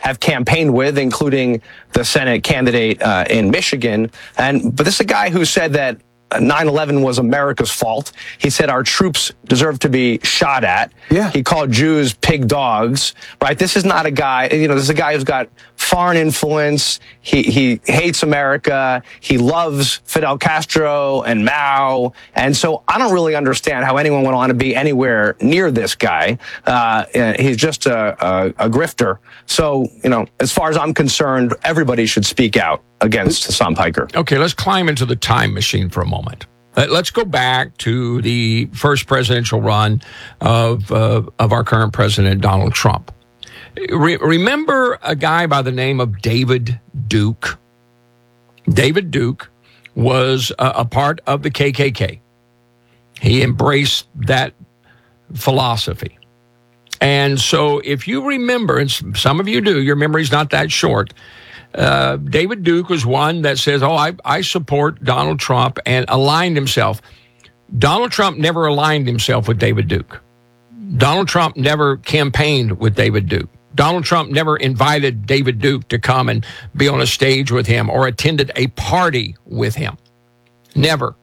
have campaigned with, including the Senate candidate in Michigan. But this is a guy who said that 9/11 was America's fault. He said our troops deserve to be shot at. Yeah. He called Jews pig dogs, right? This is not a guy, this is a guy who's got foreign influence. He hates America. He loves Fidel Castro and Mao. And so I don't really understand how anyone would want to be anywhere near this guy. He's just a grifter. So, as far as I'm concerned, everybody should speak out against Hassan Piker. Okay, let's climb into the time machine for a moment. Let's go back to the first presidential run of our current president, Donald Trump. Remember a guy by the name of David Duke? David Duke was a part of the KKK. He embraced that philosophy. And so if you remember, and some of you do, your memory's not that short, David Duke was one that says, I support Donald Trump, and aligned himself. Donald Trump never aligned himself with David Duke. Donald Trump never campaigned with David Duke. Donald Trump never invited David Duke to come and be on a stage with him or attended a party with him. Never.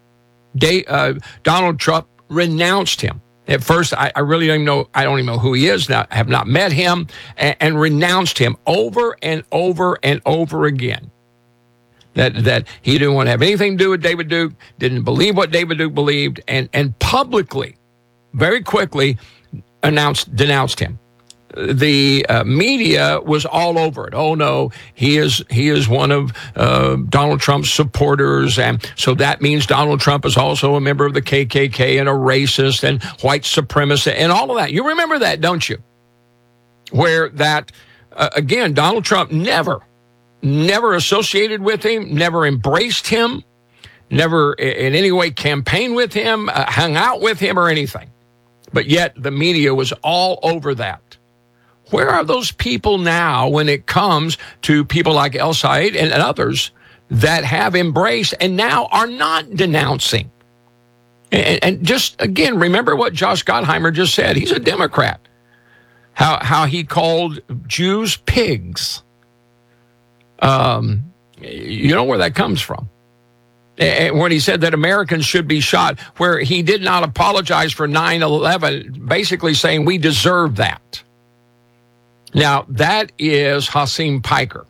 Donald Trump renounced him. At first, I really don't even know. I don't even know who he is now. I have not met him, and renounced him over and over and over again. That he didn't want to have anything to do with David Duke, didn't believe what David Duke believed, and publicly, very quickly, denounced him. The media was all over it. Oh no, he is one of Donald Trump's supporters, and so that means Donald Trump is also a member of the KKK and a racist and white supremacist and all of that. You remember that, don't you? Where that again, Donald Trump never associated with him, never embraced him, never in any way campaigned with him, hung out with him or anything. But yet the media was all over that. Where are those people now when it comes to people like El Said and others that have embraced and now are not denouncing? And just, again, remember what Josh Gottheimer just said. He's a Democrat. How he called Jews pigs. You know where that comes from. And when he said that Americans should be shot, where he did not apologize for 9/11, basically saying we deserve that. Now, that is Hassan Piker.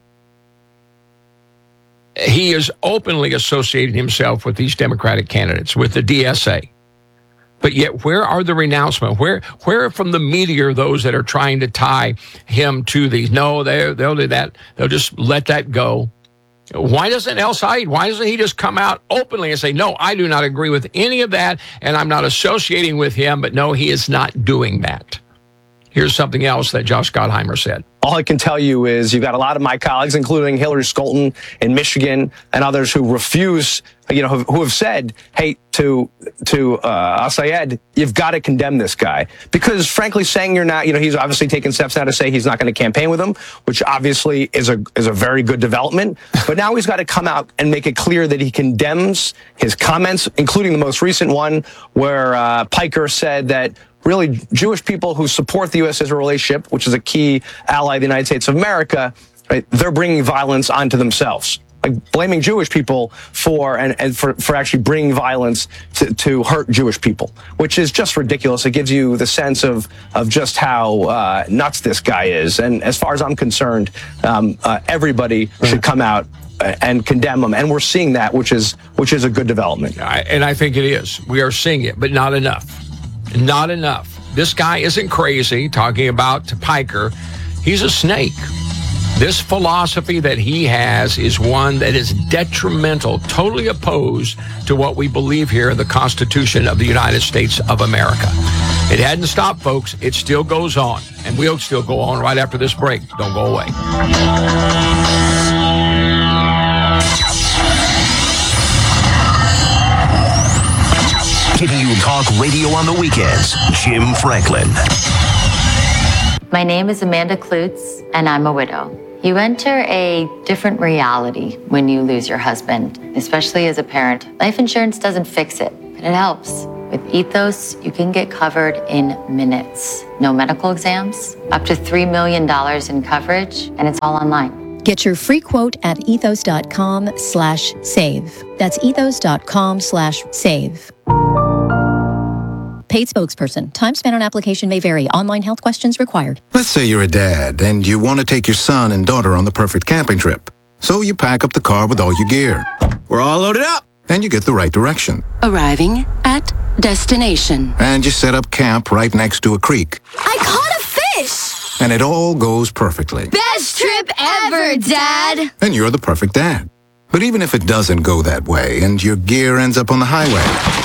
He is openly associating himself with these Democratic candidates, with the DSA. But yet, where are the renouncements? Where from the media are those that are trying to tie him to these? No, they'll do that. They'll just let that go. Why doesn't El Said, why doesn't he just come out openly and say, no, I do not agree with any of that, and I'm not associating with him, but no, he is not doing that. Here's something else that Josh Gottheimer said. All I can tell you is you've got a lot of my colleagues, including Hillary Scholten in Michigan and others who refuse, who have said, hey, to Assayed, you've got to condemn this guy. Because frankly, saying you're not, he's obviously taken steps now to say he's not going to campaign with him, which obviously is a very good development. But now he's got to come out and make it clear that he condemns his comments, including the most recent one where Piker said that really Jewish people who support the U.S.-Israel relationship, which is a key ally of the United States of America, right, they're bringing violence onto themselves. Like blaming Jewish people for actually bringing violence to hurt Jewish people, which is just ridiculous. It gives you the sense of just how nuts this guy is. And as far as I'm concerned, everybody should come out and condemn him. And we're seeing that, which is a good development. And I think it is. We are seeing it, but not enough. Not enough. This guy isn't crazy, talking about Piker. He's a snake. This philosophy that he has is one that is detrimental, totally opposed to what we believe here in the Constitution of the United States of America. It hadn't stopped, folks. It still goes on. And we'll still go on right after this break. Don't go away. Giving you talk radio on the weekends, Jim Franklin. My name is Amanda Klutz, and I'm a widow. You enter a different reality when you lose your husband, especially as a parent. Life insurance doesn't fix it, but it helps. With Ethos, you can get covered in minutes. No medical exams, up to $3 million in coverage, and it's all online. Get your free quote at ethos.com/save. That's ethos.com/save. Paid spokesperson. Time spent on application may vary. Online health questions required. Let's say you're a dad and you want to take your son and daughter on the perfect camping trip. So you pack up the car with all your gear. We're all loaded up. And you get the right direction. Arriving at destination. And you set up camp right next to a creek. I caught a fish! And it all goes perfectly. Best trip ever, Dad! And you're the perfect dad. But even if it doesn't go that way and your gear ends up on the highway,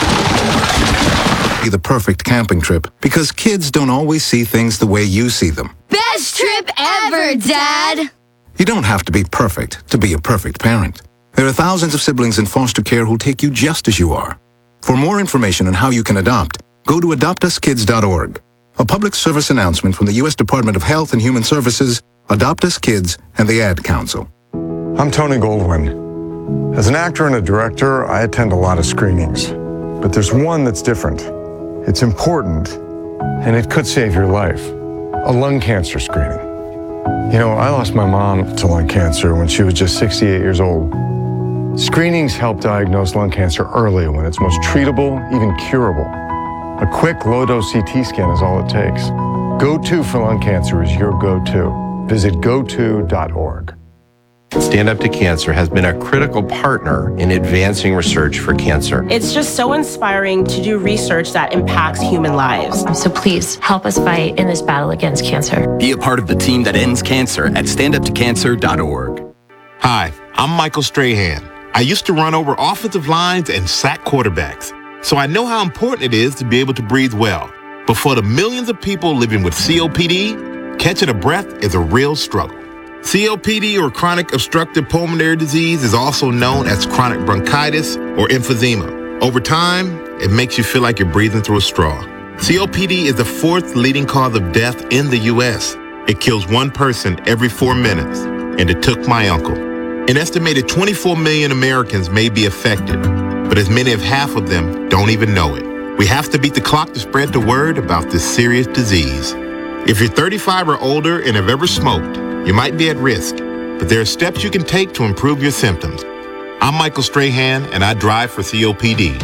the perfect camping trip, because kids don't always see things the way you see them. Best trip ever, Dad! You don't have to be perfect to be a perfect parent. There are thousands of siblings in foster care who'll take you just as you are. For more information on how you can adopt, go to adoptuskids.org. A public service announcement from the U.S. Department of Health and Human Services, Adopt Us Kids, and the Ad Council. I'm Tony Goldwyn. As an actor and a director, I attend a lot of screenings. But there's one that's different. It's important, and it could save your life. A lung cancer screening. You know, I lost my mom to lung cancer when she was just 68 years old. Screenings help diagnose lung cancer early when it's most treatable, even curable. A quick low-dose CT scan is all it takes. Go-To for lung cancer is your go-to. Visit goto.org. Stand Up to Cancer has been a critical partner in advancing research for cancer. It's just so inspiring to do research that impacts human lives. So please help us fight in this battle against cancer. Be a part of the team that ends cancer at standuptocancer.org. Hi, I'm Michael Strahan. I used to run over offensive lines and sack quarterbacks, so I know how important it is to be able to breathe well. But for the millions of people living with COPD, catching a breath is a real struggle. COPD, or chronic obstructive pulmonary disease, is also known as chronic bronchitis or emphysema. Over time, it makes you feel like you're breathing through a straw. COPD is the 4th leading cause of death in the U.S. It kills one person every 4 minutes, and it took my uncle. An estimated 24 million Americans may be affected, but as many as half of them don't even know it. We have to beat the clock to spread the word about this serious disease. If you're 35 or older and have ever smoked, you might be at risk, but there are steps you can take to improve your symptoms. I'm Michael Strahan, and I drive for COPD.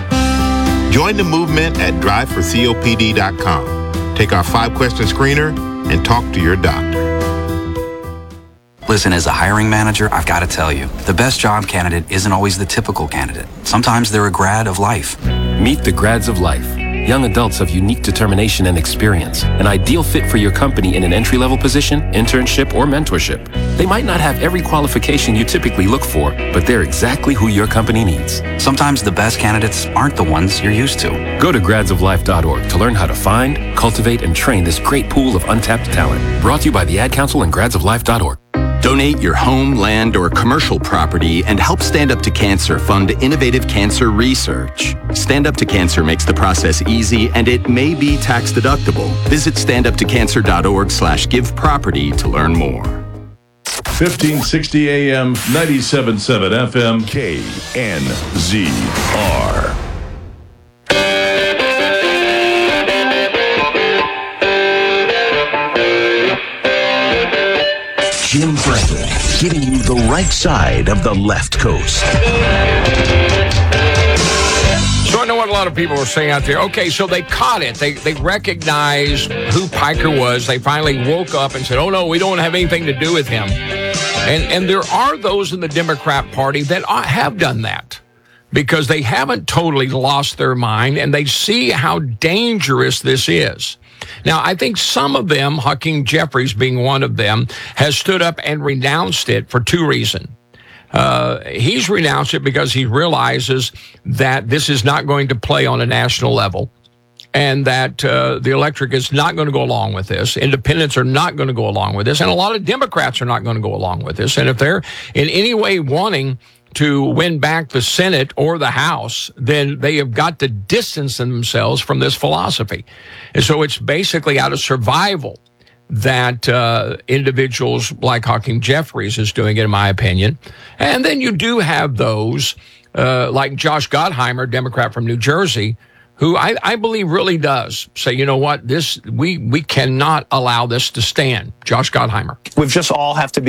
Join the movement at driveforcopd.com. Take our 5-question screener and talk to your doctor. Listen, as a hiring manager, I've got to tell you, the best job candidate isn't always the typical candidate. Sometimes they're a grad of life. Meet the grads of life. Young adults of unique determination and experience. An ideal fit for your company in an entry-level position, internship, or mentorship. They might not have every qualification you typically look for, but they're exactly who your company needs. Sometimes the best candidates aren't the ones you're used to. Go to gradsoflife.org to learn how to find, cultivate, and train this great pool of untapped talent. Brought to you by the Ad Council and gradsoflife.org. Donate your home, land, or commercial property and help Stand Up to Cancer fund innovative cancer research. Stand Up to Cancer makes the process easy, and it may be tax deductible. Visit standuptocancer.org/giveproperty to learn more. 1560 AM, 97.7 FM, KNZR. Jim Franklin, giving you the right side of the left coast. So I know what a lot of people are saying out there. Okay, so they caught it. They recognized who Piker was. They finally woke up and said, oh, no, we don't have anything to do with him. And there are those in the Democrat Party that have done that because they haven't totally lost their mind, and they see how dangerous this is. Now, I think some of them, Hakeem Jeffries being one of them, has stood up and renounced it for 2 reasons. He's renounced it because he realizes that this is not going to play on a national level, and that the electorate is not going to go along with this. Independents are not going to go along with this, and a lot of Democrats are not going to go along with this. And if they're in any way wanting to win back the Senate or the House, then they have got to distance themselves from this philosophy. And so it's basically out of survival that individuals like Hakeem Jeffries is doing it, in my opinion. And then you do have those like Josh Gottheimer, Democrat from New Jersey, who I believe really does say, you know what, we cannot allow this to stand. Josh Gottheimer. We've just all have to be